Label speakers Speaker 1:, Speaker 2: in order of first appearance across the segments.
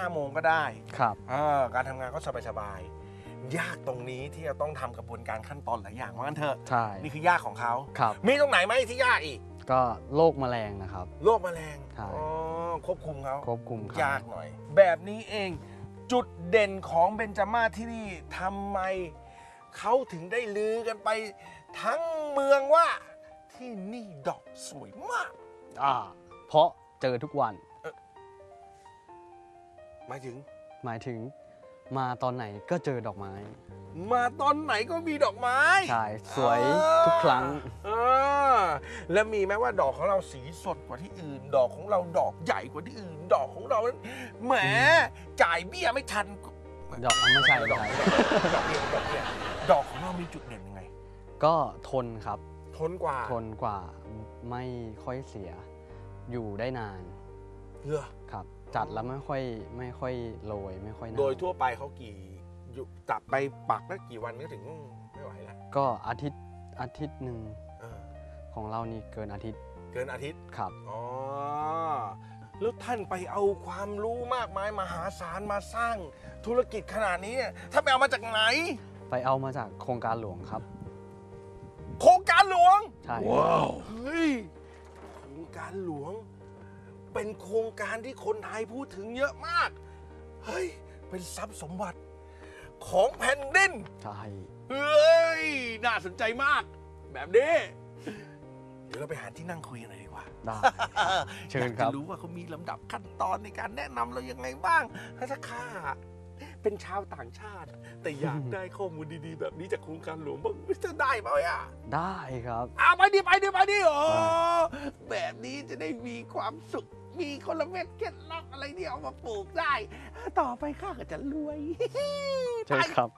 Speaker 1: 5 โมงก็ได้
Speaker 2: ครับ
Speaker 1: การทำงานก็สบายๆยากตรงนี้ที่จะต้องทำกระบวนการขั้นตอนหลายอย่างว่างั้นเถอะ
Speaker 2: ใช่
Speaker 1: นี่คือยากของเขา
Speaker 2: ครับ
Speaker 1: มีตรงไหนไหมที่ยากอีก
Speaker 2: ก็โรคแมลงนะครับ
Speaker 1: โรคแมลงควบคุมเขา
Speaker 2: ควบคุม
Speaker 1: ยากหน่อยแบบนี้เองจุดเด่นของเบญจมาศที่นี่ทำไมเขาถึงได้ลือกันไปทั้งเมืองว่าที่นี่ดอกสวยมาก
Speaker 2: เพราะเจอทุกวัน
Speaker 1: หมายถึง
Speaker 2: มาตอนไหนก็เจอดอกไม้
Speaker 1: มาตอนไหนก็มีดอกไม้
Speaker 2: ใช่สวยทุกครั้ง
Speaker 1: แล้วมีไหมว่าดอกของเราสีสดกว่าที่อื่นดอกของเราดอกใหญ่กว่าที่อื่นดอกของเราแหมจ่ายเบี้ยไม่ทัน
Speaker 2: ดอกไม่ใช่
Speaker 1: ดอกดอกของเรามีจุดเด่นยังไง
Speaker 2: ก็ทนครับ
Speaker 1: ทนกว่า
Speaker 2: ไม่ค่อยเสียอยู่ได้นานครับจัดแล้วไม่ค่อยโรยไม่ค่อย
Speaker 1: โดยทั่วไปเขาจับไปปักได้กี่วันก็ถึงไม่ไหวแล้ว
Speaker 2: ก็อาทิตย์หนึ่งของเรานี่เกินอาทิตย์
Speaker 1: ครับแล้วท่านไปเอาความรู้มากมายมหาศาลมาสร้างธุรกิจขนาดนี้เนี่ยท่านไปเอามาจากไหน
Speaker 2: ไปเอามาจากโครงการหลวงครับ
Speaker 1: โครงการหลวง
Speaker 2: ใช่
Speaker 1: ว้าวเฮ้ยโครงการหลวงเป็นโครงการที่คนไทยพูดถึงเยอะมากเฮ้ยเป็นทรัพย์สมบัติของแผ่นดิน
Speaker 2: ใช่
Speaker 1: เฮ้ยน่าสนใจมากแบบนี้เดี๋ยวเราไปหาที่นั่งคุยกันหน่อยดีกว่า
Speaker 2: ได้เชิญครับ
Speaker 1: จะรู้ว่าเขามีลำดับขั้นตอนในการแนะนำเรายังไงบ้างถ้าข้าเป็นชาวต่างชาติแต่อยากได้ข้อมูลดีๆแบบนี้จากโครงการหลวงบ้างจะได้ไหม
Speaker 2: ได้ครับ
Speaker 1: ไปดิโอ้แบบนี้จะได้มีความสุขมีคนละเม็ดเคล็ดลับอะไรที่เอามาปลูกได้ต่อไปข้าก็จะรวย
Speaker 2: ใช่ครับ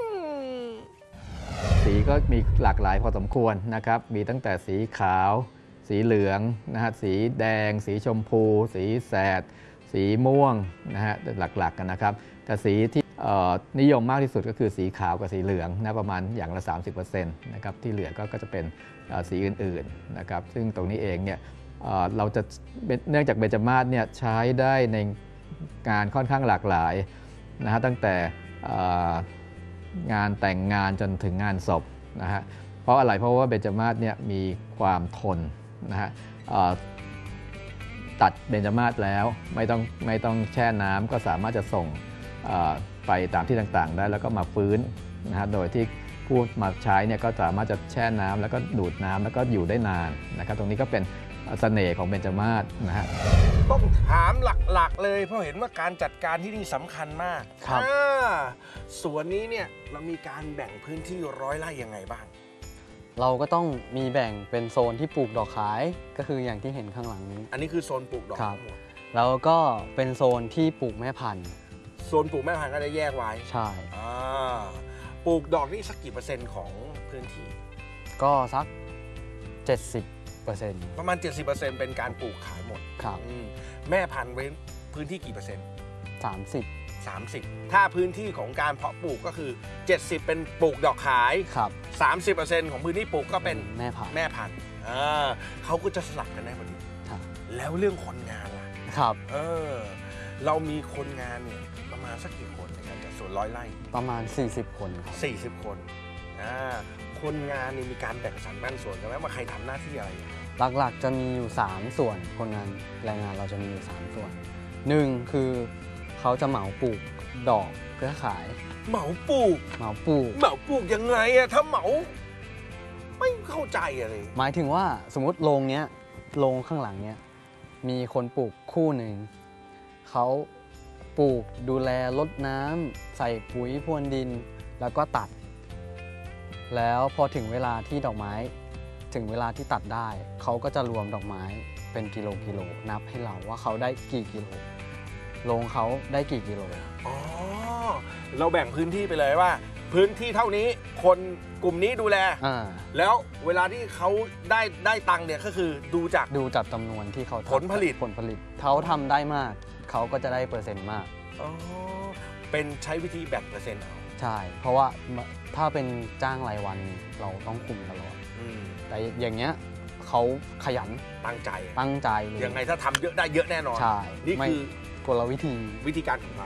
Speaker 3: สีก็มีหลากหลายพอสมควรนะครับมีตั้งแต่สีขาวสีเหลืองนะฮะสีแดงสีชมพูสีแสดสีม่วงนะฮะหลักๆกันนะครับแต่สีที่นิยมมากที่สุดก็คือสีขาวกับสีเหลืองนะประมาณอย่างละ 30% นะครับที่เหลือก็จะเป็นสีอื่นๆนะครับซึ่งตรงนี้เองเนี่ยเราจะเนื่องจากเบญจมาศเนี่ยใช้ได้ในงานค่อนข้างหลากหลายนะฮะตั้งแต่งานแต่งงานจนถึงงานศพนะฮะเพราะอะไรเพราะว่าเบญจมาศเนี่ยมีความทนนะฮะตัดเบญจมาศแล้วไม่ต้องแช่น้ำก็สามารถจะส่งไปตามที่ต่างๆได้แล้วก็มาฟื้นนะฮะโดยที่ผู้มาใช้เนี่ยก็สามารถจะแช่น้ำแล้วก็ดูดน้ำแล้วก็อยู่ได้นานนะครับตรงนี้ก็เป็นเสน่ห์ของเบญจมาศนะฮะ
Speaker 1: ต้องถามหลักๆเลยเพราะเห็นว่าการจัดการที่นี่สำคัญมาก
Speaker 2: ครับ
Speaker 1: สวนนี้เนี่ยเรามีการแบ่งพื้นที่100 ไร่ยังไงบ้าง
Speaker 2: เราก็ต้องมีแบ่งเป็นโซนที่ปลูกดอกขายก็คืออย่างที่เห็นข้างหลังนี้
Speaker 1: อันนี้คือโซนปลูกดอก
Speaker 2: ครับแล้วก็เป็นโซนที่ปลูกแม่พันธุ์
Speaker 1: โซนปลูกแม่พันธุ์ก็จะแยกไว้
Speaker 2: ใช่
Speaker 1: ปลูกดอกนี่สักกี่เปอร์เซ็นต์ของพื้นที่
Speaker 2: ก็สัก70%
Speaker 1: ประมาณ 70% เป็นการปลูกขายหมด
Speaker 2: ครับ
Speaker 1: แม่พันธุ์เว้นพื้นที่กี่เปอร์เซ็นต์
Speaker 2: 30
Speaker 1: ถ้าพื้นที่ของการเพาะปลูกก็คือ70เป็นปลูกดอกขาย
Speaker 2: ครับ
Speaker 1: 30% ของพื้นที่ปลูกก็เป็น
Speaker 2: แม่พันธุ์
Speaker 1: เขาก็จะสลับกันได้พอดีแล้วเรื่องคนงานล่ะ
Speaker 2: ครับ
Speaker 1: เรามีคนงานเนี่ยประมาณสักกี่คนในการจัดสวน100 ไร่
Speaker 2: ประมาณ40 คนครับ
Speaker 1: 40 คนคนงานนี่มีการแบ่งสรรปันส่วนกันไหมว่าใครทำหน้าที่อะไร
Speaker 2: หลักๆจะมีอยู่3ส่วนคนงานแรงงานเราจะมีอยู่3ส่วน1คือเขาจะเหมาปลูกดอกเพื่อขาย
Speaker 1: เหมาปลูกยังไงถ้าเหมาไม่เข้าใจอะไร
Speaker 2: หมายถึงว่าสมมติโรงข้างหลังเนี้ยมีคนปลูกคู่หนึ่งเขาปลูกดูแลรดน้ำใส่ปุ๋ยพรวนดินแล้วก็ตัดแล้วพอถึงเวลาที่ดอกไม้ถึงเวลาที่ตัดได้เขาก็จะรวมดอกไม้เป็นกิโลนับให้เราว่าเขาได้กี่กิโลโรงเขาได้กี่กิโล
Speaker 1: เราแบ่งพื้นที่ไปเลยว่าพื้นที่เท่านี้คนกลุ่มนี้ดูแลแล้วเวลาที่เขาได้ตังค์เนี่ยก็คือดูจาก
Speaker 2: จำนวนที่เขา
Speaker 1: ผลผลิต
Speaker 2: เขาทำได้มากเขาก็จะได้เปอร์เซ็นต์มาก
Speaker 1: เป็นใช้วิธีแบ่งเปอร์เซ็นต์
Speaker 2: ใช่เพราะว่าถ้าเป็นจ้างรายวันเราต้องคุมตลอดแต่อย่างเงี้ยเขาขยัน
Speaker 1: ตั้งใจ
Speaker 2: เลย
Speaker 1: ยังไงถ้าทำเยอะได้เยอะแน่นอน
Speaker 2: ใช่
Speaker 1: นี่คือกลวิธีการของเข